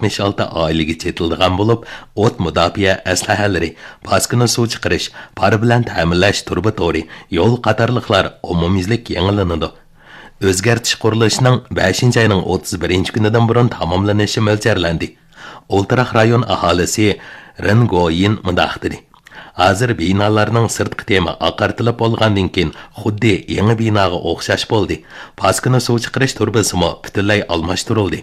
66 oilaga chetilgan bo'lib, o't mudofaa aslahalari, baskini suv chiqarish, para bilan ta'minlash turba to'ri, yo'l qatorliqlar umumiylik yangilanadi. O'zgartish qurilishining 5-oyning 31-kunidan burun tamomlanishi mo'ljallanadi. O'ltiraq rayon aholisi Rengoyin mundaqdir. Hozir binolarning sirtqi temi oqartilib bo'lgandan keyin xuddi yangi binoga o'xshash bo'ldi. Paskini suv chiqarish turbasimi butunlay almashtirildi.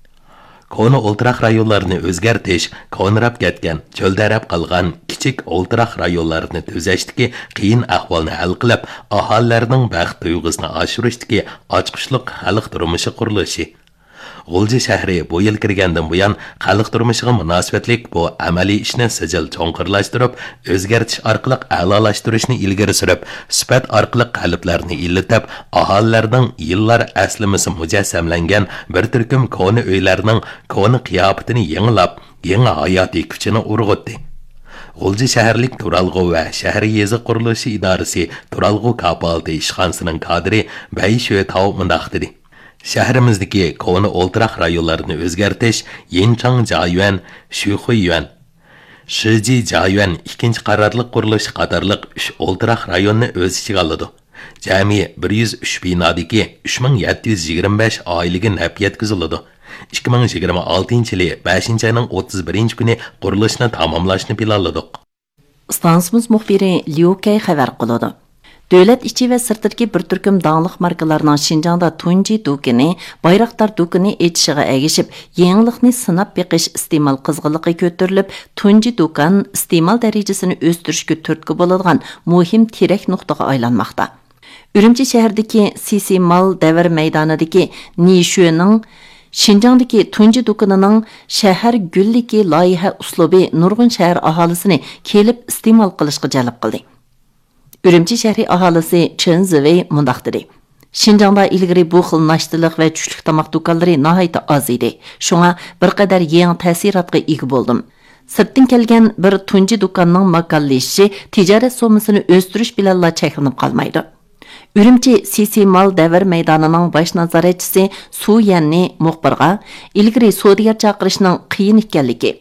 Koni o'ltiraq rayonlarini o'zgartish, konrab ketgan, cho'ldarab qolgan kichik o'ltiraq rayonlarini tuzashdagi qiyin ahvolni hal qilib, aholilarning baxt tuyg'usini oshirishdagi ochqishliq xalq turmushi qurilishi. G'ulji shahri bu yil kirgandan buyon xalq turmushiga munosabatlik bu amaliy ishni sijil cho'nqirlashtirib, o'zgartish orqali a'lolashtirishni ilgari surib, sifat orqali qalblarni illatib, aholilarning yillar aslimasi mujassamlangan bir turkum koni uylarning koni qiyofatini yangilab, yangi hayotiy kuchini urg'utdi. G'ulji shaharlik Turalg'u va shahar yezi qurilishi idorasi Turalg'u kapalati ishxonasining kadri Baysho'tov mundaqdir. Shahrimizdagi koni o'ltiraq rayonlarini o'zgartish Yenchang Jayuan, Shuxuyuan, Shiji Jayuan ikkinchi qarorliq qurilish qatorliq 3 o'ltiraq rayonni o'z ichiga oladi. Jami 103 binodagi 3725 oilaga naf yetkaziladi. 2026-yili 5-oyning 31-kuni qurilishni tamomlashni planladik. Stansimiz muxbiri Liu Kay xabar qiladi. Dövlət içi və sırtdakı bir türküm dağlıq markalarının Şinjanda Tunji dükünü, Bayraktar dükünü etişiğe əgişib, yenilikni sınab beqiş istimal qızğılıqı kötürülüb, Tunji dükkan istimal dərəcəsini östürüşkü türtkü boladigan muhim terek nuqtaga aylanmaqda. Ürümçi şəhərdəki Sisi Mal Dəvr meydanıdakı Nishu'nun Şinjandagi Tunji dükkanının şəhər gülliki layihə uslubi nurgun şəhər ahalisini kelib istimal qilishga jalb qildi. Ürümçi şəhri ahalisi Chen Zivey mundaqdiri. Şinjanda ilgiri bu xil naştılıq və çüşlük tamaq dükkanları nahayta az idi. Şuna bir qədər yeni təsiratqa ega boldum. Sırtdan kelgan bir Tunji dükkanının makalleşi ticaret somasını östürüş bilanla çəklinib qalmaydı. Ürümçi Sisi Mal Dəvr meydanının baş nazaretçisi Su Yanni muxbirga ilgiri sodigar chaqirishning qiyin ekanligi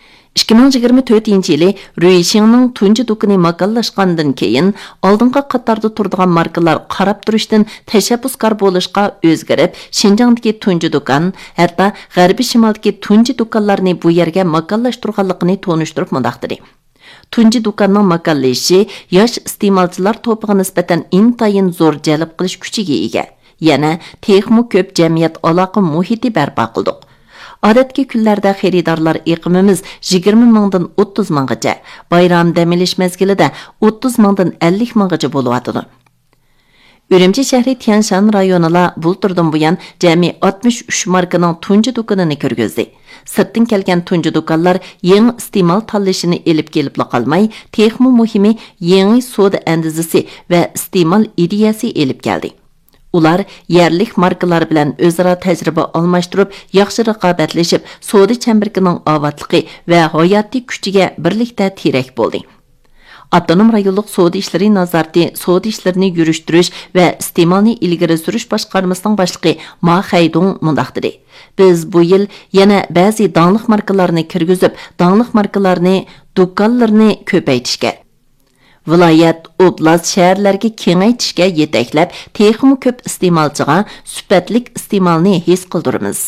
2024-yili Rüyişingning Tunji dükkanı makallashgandan keyin oldingi qatorda turadigan markalar qarab turishdan tashabbuskor bo'lishga o'zgarib, Şinjandagi Tunji dükkan, hatto G'arbiy Shimoldagi Tunji dükkanlarni bu yerga makallashtirganligini tonishtirib mundaqdir. Tunji dükkanning makallashi yosh iste'molchilar to'piga nisbatan intayin zo'r jalb qilish kuchiga ega. Yana texmo ko'p jamiyat aloqa muhiti barpo qildik. Odatki kunlarda xaridorlar iqimimiz 20 mingdan 30 minggacha, bayram damilish mezgilida 30 mingdan 50 minggacha bo'layotdi. Ürümçi şəhri Tianshan rayonida bulturdan buyan jami 63 markaning Tunji dükkanını ko'rgizdi. Sirtdan kelgan Tunji dükkanlar yangi iste'mol tanlashini elib kelib qolmay, texmo muhimi yangi soda andizasi va iste'mol ideyasi elib keldi. Ular yerlik markalar bilan o'zaro tajriba almashtirib, yaxshi raqobatlashib, soda chambarkining ovatligi va hayotiy kuchiga birlikda terak bo'ldi. Avtonom rayonluq soda ishlari nazorati, soda ishlarini yurishtirish va iste'molni ilgari surish boshqarmasining boshlig'i Ma Haydong mundaqdir. Biz bu yil yana ba'zi danglik markalarni kirgizib, danglik markalarni do'konlarni ko'paytirishga viloyat, oblast shaharlarga kengaytirishga yetaklab, texmo ko'p iste'molchiga sifatlik iste'molni his qildiramiz.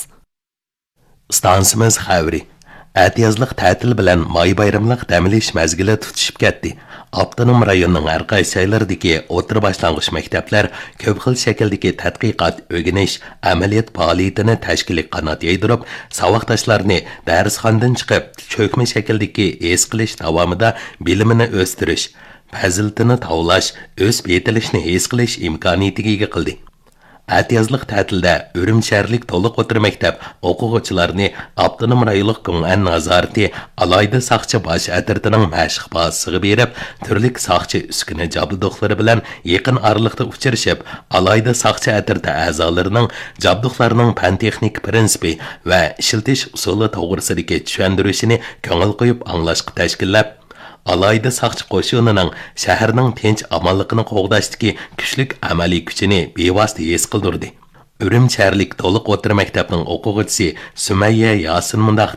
Stansimiz xavri. Atiyazliq ta'til bilan may bayramliq damilish mazgili tutishib ketdi. Avtonom rayonning har qaysi joylaridagi o'tir boshlang'ich maktablar ko'p xil shakldagi tadqiqot, o'rganish, amaliyot faoliyatini tashkiliy qanot yaydirib, saboqdoshlarni darsxonadan chiqib, cho'kma shakldagi his qilish davomida bilimini o'stirish, fazilatini tavlash, o'z yetilishni his qilish imkoniyatiga ega qildi. Atiyazliq ta'tilda Ürüm shaharlik to'liq o'tir maktab o'quvchilarini avtonom rayonlik ko'ng'an nazorati alayda saqchi bosh atirtining mashq bosiga berib, turli saqchi uskuna jabduqlari bilan yaqin oraliqda uchrashib, alayda saqchi atirti a'zolarining jabduqlarining fan texnik prinsipi va ishiltish usuli to'g'risidagi tushuntirishini ko'ngil qo'yib anglashga tashkillab, alayda saqchi qo'shinining shaharning tinch amonligini qo'g'dashdagi kuchlik amaliy kuchini bevosita his qildirdi. Ürüm shaharlik to'liq o'tir maktabning o'quvchisi Sumayya Yasin mundaq